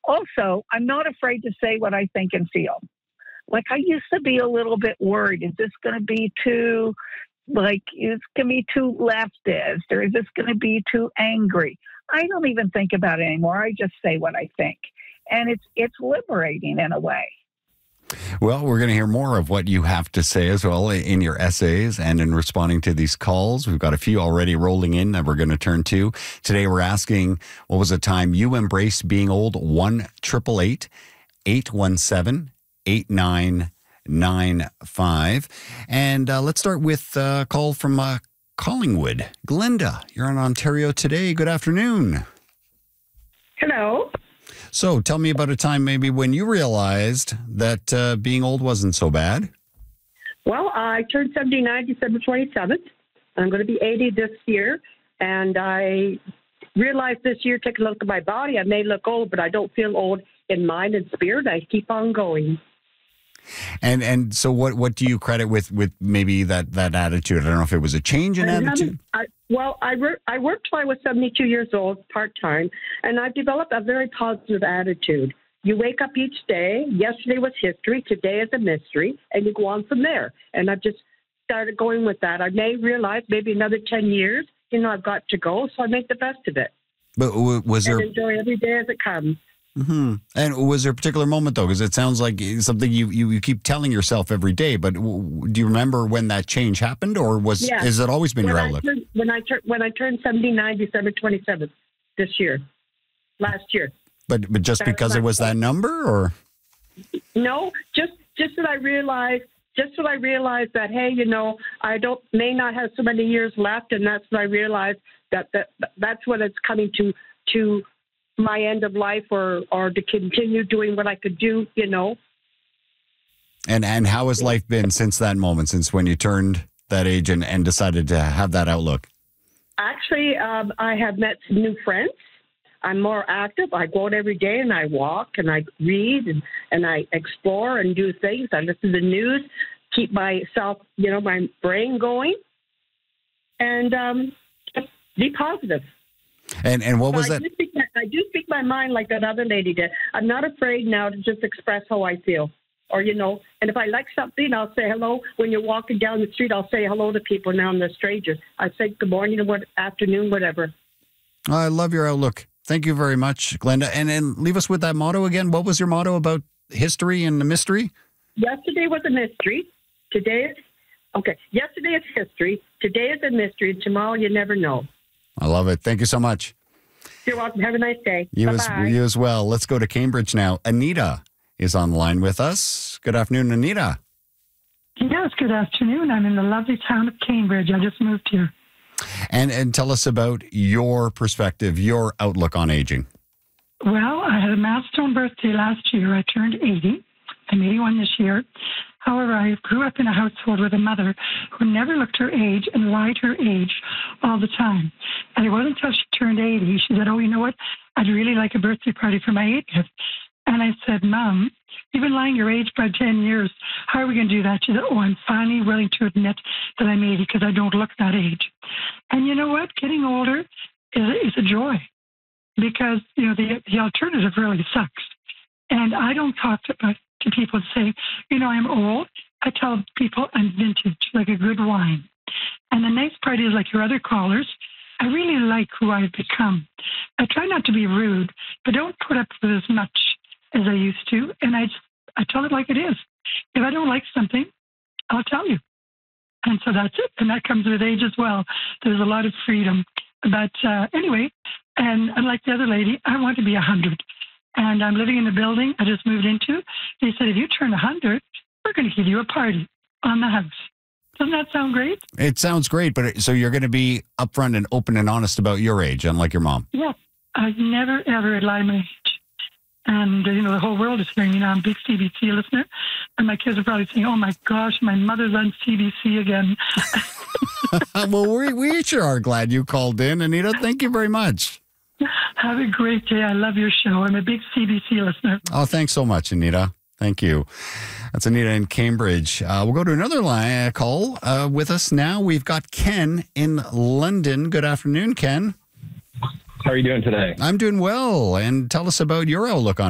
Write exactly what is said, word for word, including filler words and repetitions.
Also, I'm not afraid to say what I think and feel. Like I used to be a little bit worried. Is this going to be too, like, it's going to be too leftist, or is this going to be too angry? I don't even think about it anymore. I just say what I think. And it's it's liberating in a way. Well, we're going to hear more of what you have to say as well in your essays and in responding to these calls. We've got a few already rolling in that we're going to turn to. Today we're asking, what was a time you embraced being old? one eight eight eight, eight one seven, eight nine nine five. And uh, let's start with a call from uh, Collingwood. Glenda, you're on Ontario Today. Good afternoon. Hello. So tell me about a time maybe when you realized that uh, being old wasn't so bad. Well, I turned seventy-nine December twenty-seventh. I'm going to be eighty this year. And I realized this year, take a look at my body, I may look old, but I don't feel old in mind and spirit. I keep on going. And and so what, what do you credit with, with maybe that, that attitude? I don't know if it was a change in I attitude. I, well, I, work, I worked till I was seventy-two years old, part-time, and I've developed a very positive attitude. You wake up each day. Yesterday was history. Today is a mystery, and you go on from there. And I've just started going with that. I may realize maybe another ten years, you know, I've got to go, so I make the best of it. But w- was there... And enjoy every day as it comes. Mm-hmm. And was there a particular moment, though? Because it sounds like something you, you, you keep telling yourself every day. But w- do you remember when that change happened, or was yeah. has it always been when your I outlook? Turned, when I turned when I turned seventy-nine, December twenty-seventh, this year, last year. But but just That's because it was that number, or no, just just that I realized, just that I realized that hey, you know, I don't may not have so many years left, and that's when I realized that that that's when it's coming to to. my end of life, or or to continue doing what I could do, you know. And and how has life been since that moment, since when you turned that age and, and decided to have that outlook? Actually, um, I have met some new friends. I'm more active. I go out every day and I walk and I read and, and I explore and do things. I listen to the news, keep myself, you know, my brain going, and um, be positive. And and what was so I that? Do speak, I do speak my mind like that other lady did. I'm not afraid now to just express how I feel. Or, you know, and if I like something, I'll say hello. When you're walking down the street, I'll say hello to people now and they're strangers. I say good morning or what, afternoon, whatever. I love your outlook. Thank you very much, Glenda. And and leave us with that motto again. What was your motto about history and the mystery? Yesterday was a mystery. Today is, okay, yesterday is history. Today is a mystery. Tomorrow you never know. I love it. Thank you so much. You're welcome. Have a nice day. You as, Bye-bye. you as well. Let's go to Cambridge now. Anita is on the line with us. Good afternoon, Anita. Yes, good afternoon. I'm in the lovely town of Cambridge. I just moved here. And and tell us about your perspective, your outlook on aging. Well, I had a milestone birthday last year. I turned eighty. I'm eighty-one this year. However, I grew up in a household with a mother who never looked her age and lied her age all the time. And it wasn't until she turned eighty, she said, oh, you know what? I'd really like a birthday party for my eightieth. And I said, Mom, you've been lying your age by ten years. How are we going to do that? She said, oh, I'm finally willing to admit that I'm eighty because I don't look that age. And you know what? Getting older is, is a joy because, you know, the, the alternative really sucks. And I don't talk to, uh, to people and say, you know, I'm old. I tell people I'm vintage, like a good wine. And the nice part is, like your other callers, I really like who I've become. I try not to be rude, but don't put up with as much as I used to. And I, I tell it like it is. If I don't like something, I'll tell you. And so that's it. And that comes with age as well. There's a lot of freedom. But uh, anyway, and unlike the other lady, I want to be one hundred. And I'm living in a building I just moved into. They said, if you turn one hundred, we're going to give you a party on the house. Doesn't that sound great? It sounds great, but it, so you're going to be upfront and open and honest about your age, unlike your mom. Yeah. I've never, ever lied my age. And, uh, you know, the whole world is hearing me now. I'm a big C B C listener. And my kids are probably saying, oh, my gosh, my mother's on C B C again. Well, we, we sure are glad you called in, Anita. Thank you very much. Have a great day. I love your show. I'm a big C B C listener. Oh, thanks so much, Anita. Thank you. That's Anita in Cambridge. Uh, we'll go to another line uh, call uh, with us now. We've got Ken in London. Good afternoon, Ken. How are you doing today? I'm doing well. And tell us about your outlook on